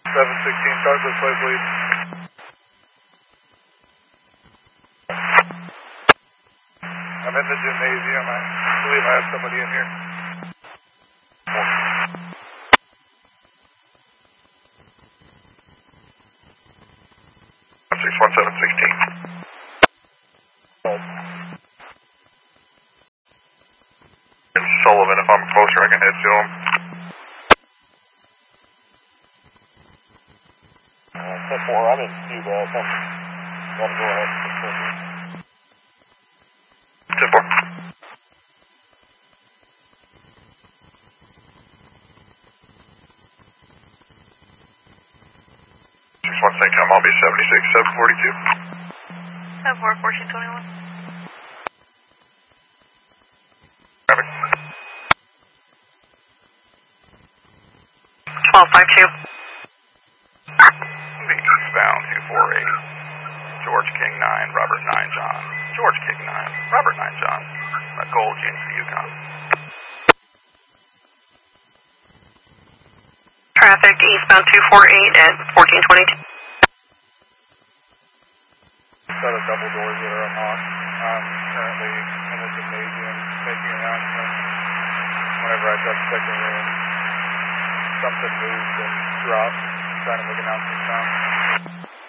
716, start this way, please. I'm in the gymnasium. I believe I have somebody in here. 61716. Sullivan, if I'm closer, I can head to him. 10-4, I'm in Cuba. Let him go ahead. 10-4. One second, I'm on B76, 742. 7-4, 1421. Traffic. 1252. Eastbound 248. George King 9, Robert 9 John. George King 9, Robert 9 John. Gold Yankee Yukon. Traffic eastbound 248 at 1422. Got a double doors that are unlocked. I'm currently in the gymnasium making announcements. Whenever I touch second room, something moves and drops. I'm trying to make announcements now.